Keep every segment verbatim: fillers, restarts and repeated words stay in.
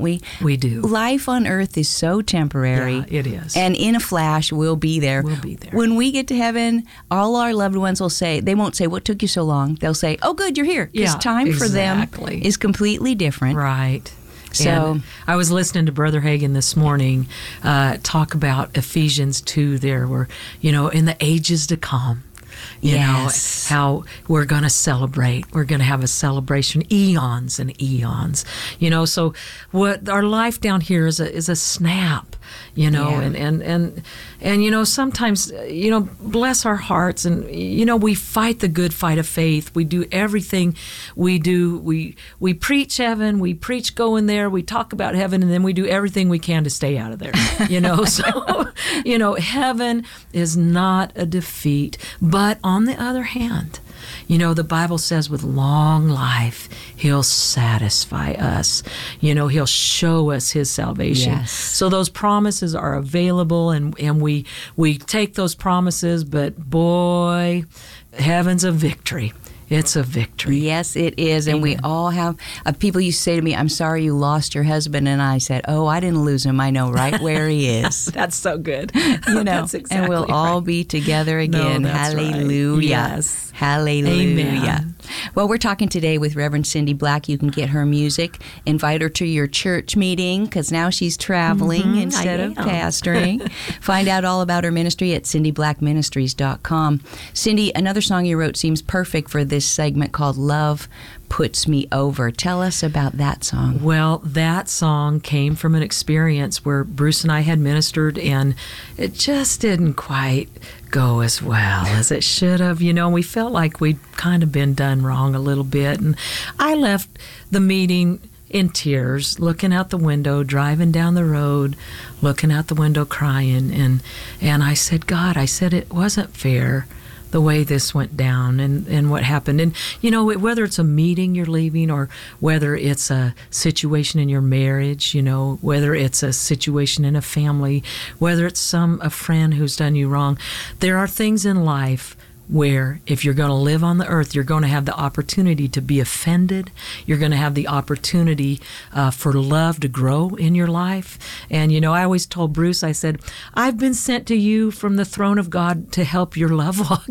we? We do. Life on earth is so temporary. Yeah, it is. And in a flash, we'll be there. We'll be there. When we get to heaven, all our loved ones will say, they won't say, what took you so long? They'll say, oh, good, you're here. Because Yeah, time for them exactly. is completely different. Right. So and I was listening to Brother Hagin this morning uh, talk about Ephesians two there, where, you know, in the ages to come, you Yes. know, how we're going to celebrate. We're going to have a celebration, eons and eons, you know. So what our life down here is a, is a snap, you know, Yeah. and, and, and, and, you know, sometimes, you know, bless our hearts. And, you know, we fight the good fight of faith. We do everything we do. We, we preach heaven. We preach going there. We talk about heaven. And then we do everything we can to stay out of there, you know. So, you know, heaven is not a defeat. But on the other hand, you know, the Bible says with long life, he'll satisfy us. You know, he'll show us his salvation. Yes. So those promises are available, and, and we we take those promises, but boy, heaven's a victory. It's a victory. Yes, it is. And we Amen. all have, uh, people used to say to me, I'm sorry you lost your husband. And I said, oh, I didn't lose him. I know right where he is. That's so good. You know, That's exactly and we'll all right. be together again. No, that's right. Hallelujah. Yes. Hallelujah. Amen. Well, we're talking today with Reverend Cindy Black. You can get her music, invite her to your church meeting, because now she's traveling Mhm, instead I of am. pastoring. Find out all about her ministry at cindy black ministries dot com. Cindy, another song you wrote seems perfect for this segment called Love Puts Me Over. Tell us about that song. Well, that song came from an experience where Bruce and I had ministered, and it just didn't quite go as well as it should have. You know, we felt like we'd kind of been done wrong a little bit. And I left the meeting in tears, looking out the window, driving down the road, looking out the window, crying. And, and I said, God, I said, it wasn't fair the way this went down and, and what happened. And, you know, whether it's a meeting you're leaving, or whether it's a situation in your marriage, you know, whether it's a situation in a family, whether it's some a friend who's done you wrong, there are things in life where if you're going to live on the earth, you're going to have the opportunity to be offended. You're going to have the opportunity uh, for love to grow in your life. And, you know, I always told Bruce, I said, I've been sent to you from the throne of God to help your love walk.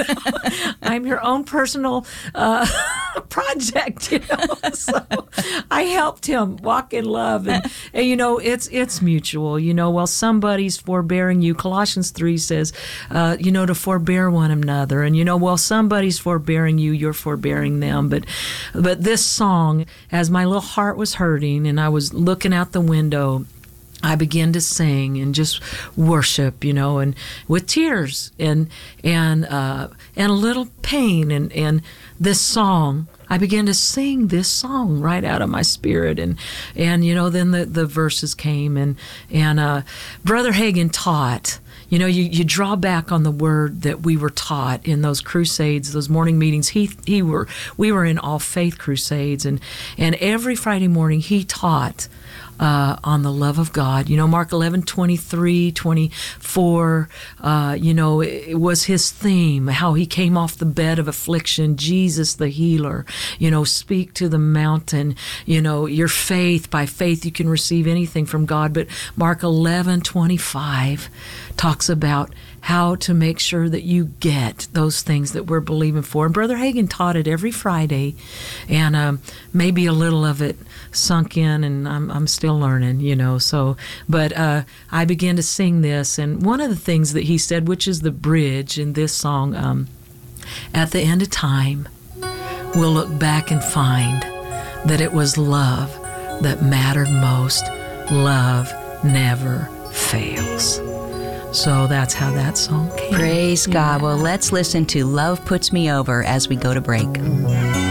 I'm your own personal uh, project, you know. So I helped him walk in love. And, and, you know, it's it's mutual. You know, well, somebody's forbearing you. Colossians three says, uh, you know, to forbear one another. And, you know, well, somebody's forbearing you, you're forbearing them. But but this song, as my little heart was hurting and I was looking out the window, I began to sing and just worship, you know, and with tears and and uh, and a little pain. And, and this song, I began to sing this song right out of my spirit. And, and you know, then the, the verses came. And, and uh, Brother Hagin taught. You know, you, you draw back on the word that we were taught in those crusades, those morning meetings. He he were we were in all faith crusades, and and every Friday morning he taught uh, on the love of God. You know, Mark eleven twenty-three, twenty-four. Uh, you know, it, it was his theme. How he came off the bed of affliction, Jesus the healer. You know, speak to the mountain. You know, your faith, by faith you can receive anything from God. But Mark eleven twenty-five talks about how to make sure that you get those things that we're believing for. And Brother Hagin taught it every Friday, and um, maybe a little of it sunk in, and I'm I'm still learning, you know. So, but uh, I began to sing this, and one of the things that he said, which is the bridge in this song, um, at the end of time, we'll look back and find that it was love that mattered most. Love never fails. So that's how that song came. Praise Yeah. God. Well, let's listen to Love Puts Me Over as we go to break.